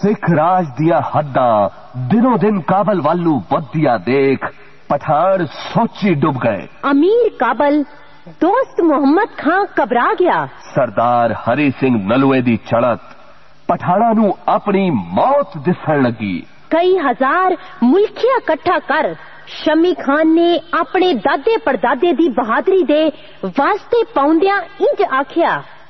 सिख राज दिया हद्दा दिनों दिन काबल वालू वधिया देख पठान सोची डूब गए। अमीर काबल दोस्त मुहम्मद खां घबरा गया। सरदार हरी सिंह नलुए दी चढ़त पठाना नू अपनी मौत दिसन लगी। कई हजार मुल्खिया कट्ठा कर शमी खान ने अपने दादे परदादे दी बहादरी दे वास्ते पाउंदिया इंज आखिया,